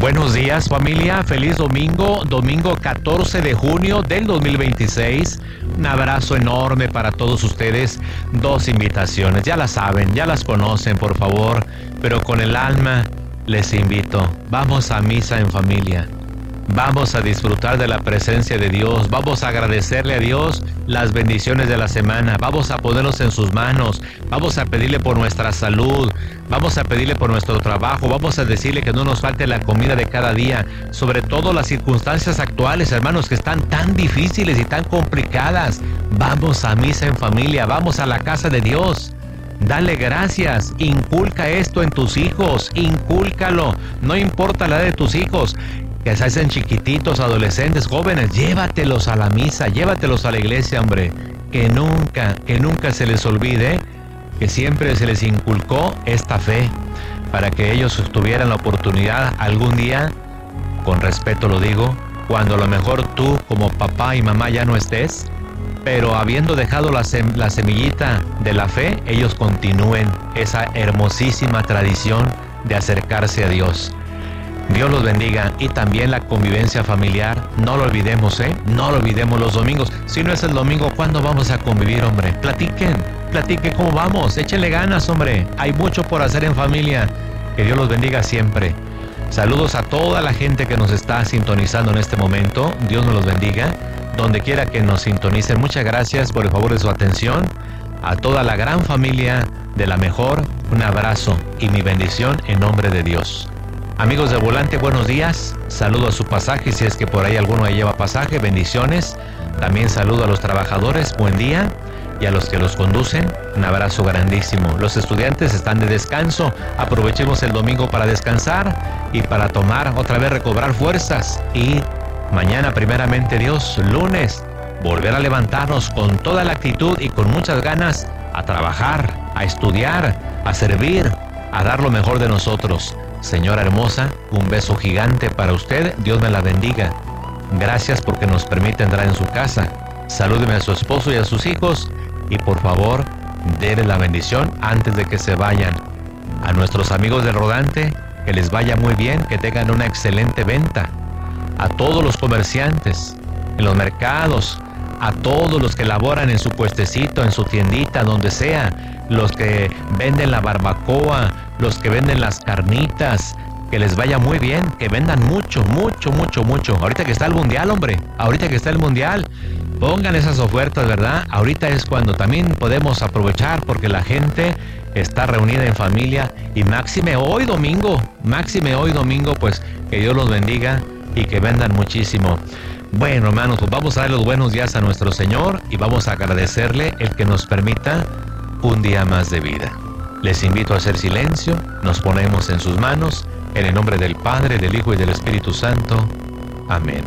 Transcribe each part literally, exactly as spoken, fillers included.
Buenos días, familia, feliz domingo, domingo catorce de junio del dos mil veintiséis. Un abrazo enorme para todos ustedes. Dos invitaciones, ya las saben, ya las conocen, por favor, pero con el alma les invito. Vamos a misa en familia. Vamos a disfrutar de la presencia de Dios. Vamos a agradecerle a Dios las bendiciones de la semana. Vamos a ponernos en sus manos. Vamos a pedirle por nuestra salud. Vamos a pedirle por nuestro trabajo. Vamos a decirle que no nos falte la comida de cada día. Sobre todo las circunstancias actuales, hermanos, que están tan difíciles y tan complicadas. Vamos a misa en familia. Vamos a la casa de Dios. Dale gracias, inculca esto en tus hijos, incúlcalo, no importa la edad de tus hijos, que se hacen chiquititos, adolescentes, jóvenes, llévatelos a la misa, llévatelos a la iglesia, hombre, que nunca, que nunca se les olvide que siempre se les inculcó esta fe, para que ellos tuvieran la oportunidad algún día, con respeto lo digo, cuando a lo mejor tú como papá y mamá ya no estés, pero habiendo dejado la, sem la semillita de la fe, ellos continúen esa hermosísima tradición de acercarse a Dios. Dios los bendiga. Y también la convivencia familiar, no lo olvidemos, ¿eh? No lo olvidemos los domingos. Si no es el domingo, ¿cuándo vamos a convivir, hombre? Platiquen, platiquen cómo vamos, échenle ganas, hombre. Hay mucho por hacer en familia. Que Dios los bendiga siempre. Saludos a toda la gente que nos está sintonizando en este momento. Dios nos los bendiga. Donde quiera que nos sintonicen, muchas gracias por el favor de su atención. A toda la gran familia de La Mejor, un abrazo y mi bendición en nombre de Dios. Amigos de Volante, buenos días. Saludo a su pasaje, si es que por ahí alguno ahí lleva pasaje, bendiciones. También saludo a los trabajadores, buen día. Y a los que los conducen, un abrazo grandísimo. Los estudiantes están de descanso. Aprovechemos el domingo para descansar y para tomar, otra vez recobrar fuerzas. Y mañana, primeramente Dios, lunes, volver a levantarnos con toda la actitud y con muchas ganas a trabajar, a estudiar, a servir, a dar lo mejor de nosotros. Señora hermosa, un beso gigante para usted. Dios me la bendiga. Gracias porque nos permite entrar en su casa. Salúdeme a su esposo y a sus hijos. Y por favor, déle la bendición antes de que se vayan. A nuestros amigos del Rodante, que les vaya muy bien, que tengan una excelente venta. A todos los comerciantes, en los mercados, a todos los que laboran en su puestecito, en su tiendita, donde sea, los que venden la barbacoa, los que venden las carnitas, que les vaya muy bien, que vendan mucho, mucho, mucho, mucho. Ahorita que está el mundial, hombre, ahorita que está el mundial, pongan esas ofertas, ¿verdad? Ahorita es cuando también podemos aprovechar porque la gente está reunida en familia y máxime hoy domingo, máxime hoy domingo, pues que Dios los bendiga y que vendan muchísimo. Bueno, hermanos, pues vamos a dar los buenos días a nuestro Señor y vamos a agradecerle el que nos permita un día más de vida. Les invito a hacer silencio, nos ponemos en sus manos, en el nombre del Padre, del Hijo y del Espíritu Santo. Amén.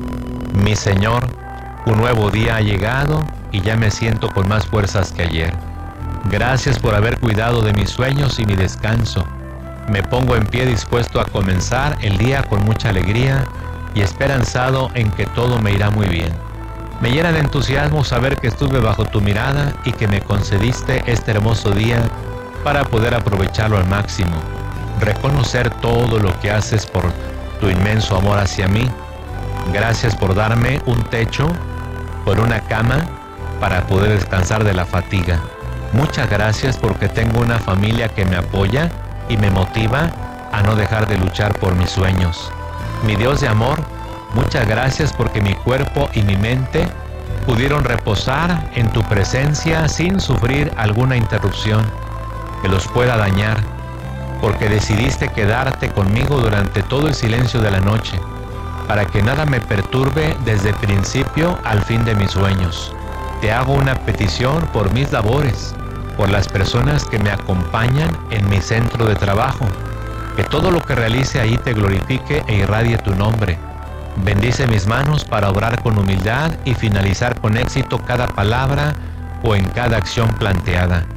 Mi Señor, un nuevo día ha llegado y ya me siento con más fuerzas que ayer. Gracias por haber cuidado de mis sueños y mi descanso. Me pongo en pie dispuesto a comenzar el día con mucha alegría y esperanzado en que todo me irá muy bien. Me llena de entusiasmo saber que estuve bajo tu mirada y que me concediste este hermoso día para poder aprovecharlo al máximo. Reconocer todo lo que haces por tu inmenso amor hacia mí. Gracias por darme un techo, por una cama, para poder descansar de la fatiga. Muchas gracias porque tengo una familia que me apoya y me motiva a no dejar de luchar por mis sueños. Mi Dios de amor, muchas gracias porque mi cuerpo y mi mente pudieron reposar en tu presencia sin sufrir alguna interrupción que los pueda dañar, porque decidiste quedarte conmigo durante todo el silencio de la noche, para que nada me perturbe desde el principio al fin de mis sueños. Te hago una petición por mis labores, por las personas que me acompañan en mi centro de trabajo, que todo lo que realice ahí te glorifique e irradie tu nombre. Bendice mis manos para obrar con humildad y finalizar con éxito cada palabra o en cada acción planteada.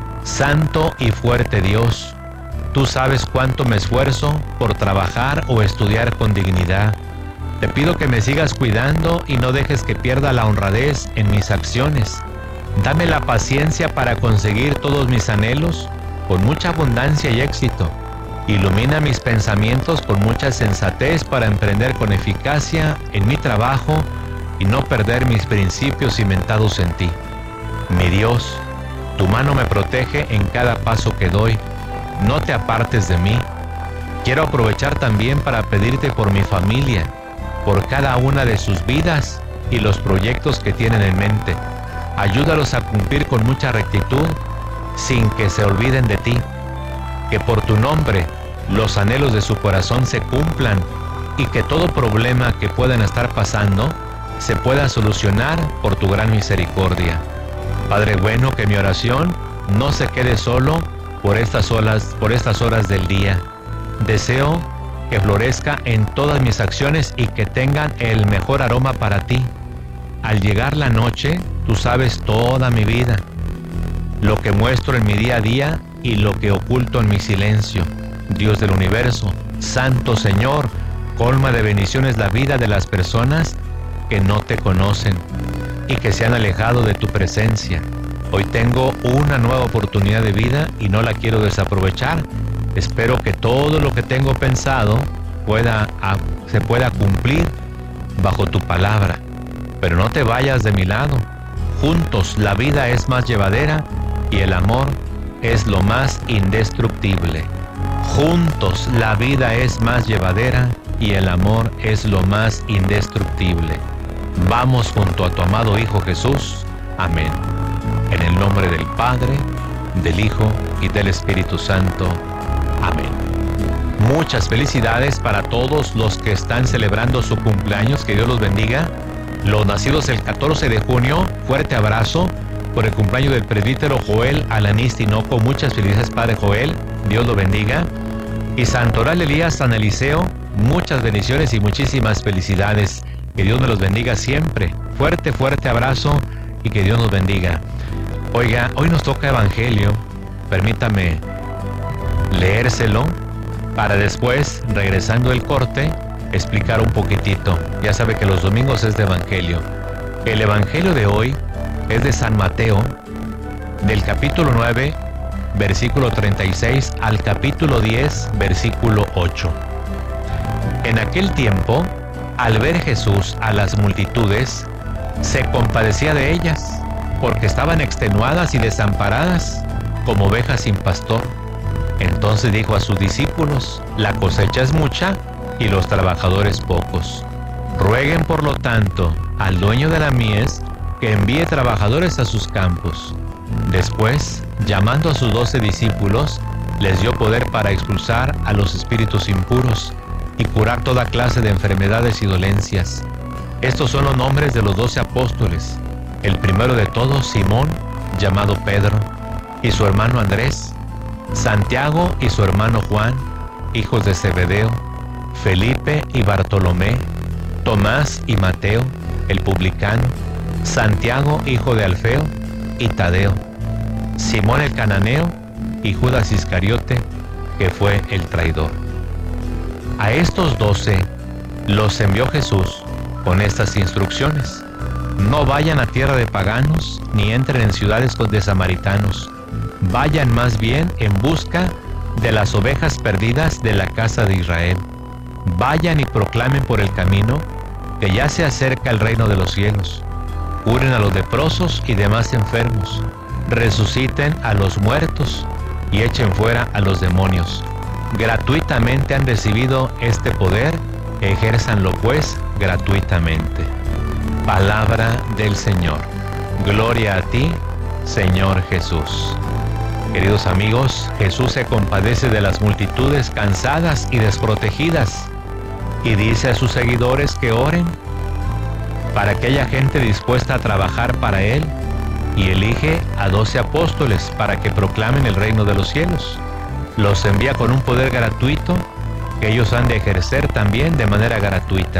Santo y fuerte Dios, tú sabes cuánto me esfuerzo por trabajar o estudiar con dignidad. Te pido que me sigas cuidando y no dejes que pierda la honradez en mis acciones. Dame la paciencia para conseguir todos mis anhelos con mucha abundancia y éxito. Ilumina mis pensamientos con mucha sensatez para emprender con eficacia en mi trabajo y no perder mis principios cimentados en ti. Mi Dios, tu mano me protege en cada paso que doy. No te apartes de mí. Quiero aprovechar también para pedirte por mi familia, por cada una de sus vidas y los proyectos que tienen en mente. Ayúdalos a cumplir con mucha rectitud, sin que se olviden de ti. Que por tu nombre los anhelos de su corazón se cumplan y que todo problema que puedan estar pasando se pueda solucionar por tu gran misericordia. Padre bueno, que mi oración no se quede solo por estas horas, por estas horas del día. Deseo que florezca en todas mis acciones y que tengan el mejor aroma para ti. Al llegar la noche, tú sabes toda mi vida, lo que muestro en mi día a día y lo que oculto en mi silencio. Dios del universo, Santo Señor, colma de bendiciones la vida de las personas que no te conocen y que se han alejado de tu presencia. Hoy tengo una nueva oportunidad de vida y no la quiero desaprovechar. Espero que todo lo que tengo pensado pueda, a, se pueda cumplir bajo tu palabra. Pero no te vayas de mi lado. Juntos la vida es más llevadera y el amor es lo más indestructible. Juntos la vida es más llevadera y el amor es lo más indestructible. Vamos junto a tu amado Hijo Jesús. Amén. En el nombre del Padre, del Hijo y del Espíritu Santo. Amén. Muchas felicidades para todos los que están celebrando su cumpleaños. Que Dios los bendiga. Los nacidos el catorce de junio, fuerte abrazo por el cumpleaños del presbítero Joel Alanís Tinoco. Muchas felicidades, Padre Joel. Dios lo bendiga. Y Santoral Elías San Eliseo, muchas bendiciones y muchísimas felicidades. Que Dios me los bendiga siempre. Fuerte, fuerte abrazo y que Dios nos bendiga. Oiga, hoy nos toca Evangelio. Permítame leérselo para después, regresando el corte, explicar un poquitito. Ya sabe que los domingos es de Evangelio. El Evangelio de hoy es de San Mateo, del capítulo nueve, versículo treinta y seis, al capítulo diez, versículo ocho. En aquel tiempo, al ver Jesús a las multitudes, se compadecía de ellas, porque estaban extenuadas y desamparadas, como ovejas sin pastor. Entonces dijo a sus discípulos: la cosecha es mucha y los trabajadores pocos. Rueguen por lo tanto al dueño de la mies que envíe trabajadores a sus campos. Después, llamando a sus doce discípulos, les dio poder para expulsar a los espíritus impuros y curar toda clase de enfermedades y dolencias. Estos son los nombres de los doce apóstoles. El primero de todos, Simón, llamado Pedro, y su hermano Andrés, Santiago y su hermano Juan, hijos de Zebedeo, Felipe y Bartolomé, Tomás y Mateo, el publicano, Santiago, hijo de Alfeo, y Tadeo, Simón el cananeo y Judas Iscariote, que fue el traidor. A estos doce los envió Jesús con estas instrucciones: no vayan a tierra de paganos, ni entren en ciudades de samaritanos. Vayan más bien en busca de las ovejas perdidas de la casa de Israel. Vayan y proclamen por el camino que ya se acerca el reino de los cielos. Curen a los leprosos y demás enfermos. Resuciten a los muertos y echen fuera a los demonios. Gratuitamente han recibido este poder, ejérzanlo pues gratuitamente. Palabra del Señor. Gloria a ti, Señor Jesús. Queridos amigos, Jesús se compadece de las multitudes cansadas y desprotegidas y dice a sus seguidores que oren para aquella gente dispuesta a trabajar para Él, y elige a doce apóstoles para que proclamen el reino de los cielos. Los envía con un poder gratuito que ellos han de ejercer también de manera gratuita.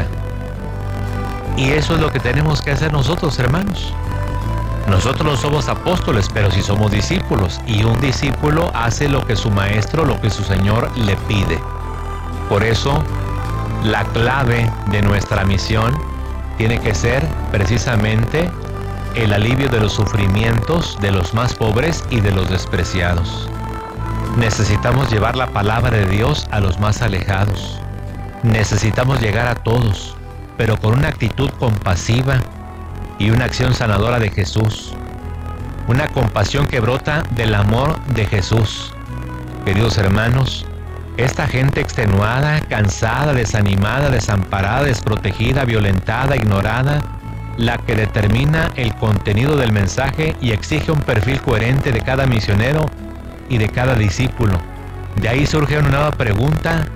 Y eso es lo que tenemos que hacer nosotros, hermanos. Nosotros no somos apóstoles, pero sí somos discípulos, y un discípulo hace lo que su maestro, lo que su Señor le pide. Por eso, la clave de nuestra misión tiene que ser precisamente el alivio de los sufrimientos de los más pobres y de los despreciados. Necesitamos llevar la palabra de Dios a los más alejados. Necesitamos llegar a todos, pero con una actitud compasiva y una acción sanadora de Jesús. Una compasión que brota del amor de Jesús. Queridos hermanos, esta gente extenuada, cansada, desanimada, desamparada, desprotegida, violentada, ignorada, la que determina el contenido del mensaje y exige un perfil coherente de cada misionero y de cada discípulo. De ahí surge una nueva pregunta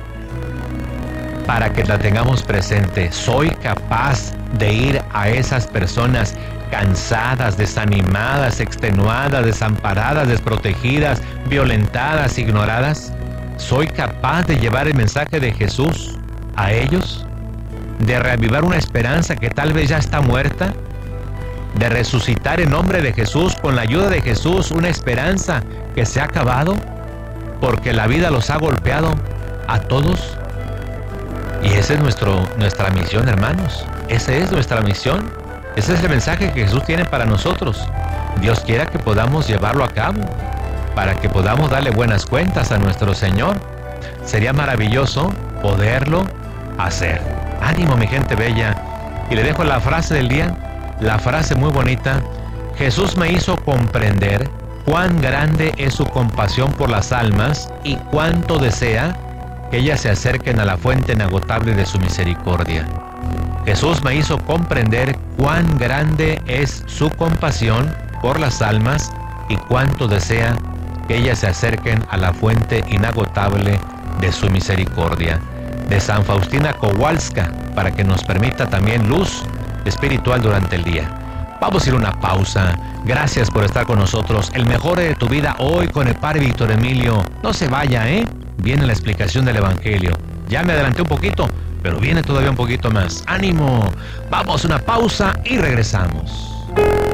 para que la tengamos presente. ¿Soy capaz de ir a esas personas cansadas, desanimadas, extenuadas, desamparadas, desprotegidas, violentadas, ignoradas? ¿Soy capaz de llevar el mensaje de Jesús a ellos? ¿De reavivar una esperanza que tal vez ya está muerta? ¿De resucitar en nombre de Jesús, con la ayuda de Jesús, una esperanza que se ha acabado? Porque la vida los ha golpeado a todos. Y esa es nuestro, nuestra misión, hermanos. Esa es nuestra misión. Ese es el mensaje que Jesús tiene para nosotros. Dios quiera que podamos llevarlo a cabo, para que podamos darle buenas cuentas a nuestro Señor. Sería maravilloso poderlo hacer. Ánimo, mi gente bella. Y le dejo la frase del día, la frase muy bonita. Jesús me hizo comprender cuán grande es su compasión por las almas y cuánto desea que ellas se acerquen a la fuente inagotable de su misericordia. Jesús me hizo comprender cuán grande es su compasión por las almas y cuánto desea que ellas se acerquen a la fuente inagotable de su misericordia. De San Faustina Kowalska, para que nos permita también luz espiritual durante el día. Vamos a ir a una pausa. Gracias por estar con nosotros. El mejor de tu vida hoy con el Padre Víctor Emilio. No se vaya, ¿eh? Viene la explicación del Evangelio. Ya me adelanté un poquito, pero viene todavía un poquito más. ¡Ánimo! Vamos a una pausa y regresamos.